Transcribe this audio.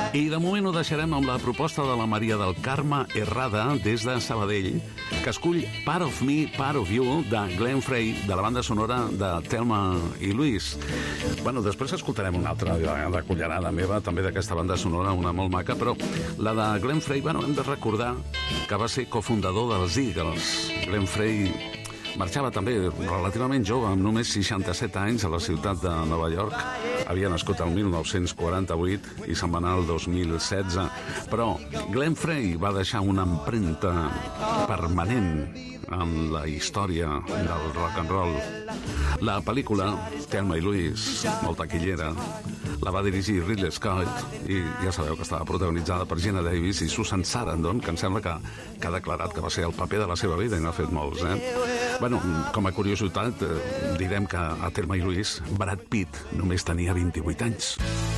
I de moment ho deixarem amb la proposta de la Maria del Carme Herrada des de Sabadell, que escull Part of Me, Part of You de Glenn Frey, de la banda sonora de Thelma i Louise. Bueno, després escoltarem una altra de cullerada meva, també d'aquesta banda sonora, una molt maca, però la de Glenn Frey, bueno, hem de recordar que va ser cofundador dels Eagles. Glenn Frey marxava també relativament jove, amb només 67 anys, a la ciutat de Nova York. Havia nascut el 1948 i se'n va anar el 2016. Però Glenn Frey va deixar una empremta permanent en la història del rock and roll. La pel·lícula Thelma i Louise, molt taquillera, la va dirigir Ridley Scott i ja sabeu que estava protagonitzada per Geena Davis i Susan Sarandon, que em sembla que ha declarat que va ser el paper de la seva vida i n'ha fet molts, Bueno, com a curiositat, direm que a Thelma i Louise Brad Pitt només tenia 28 anys.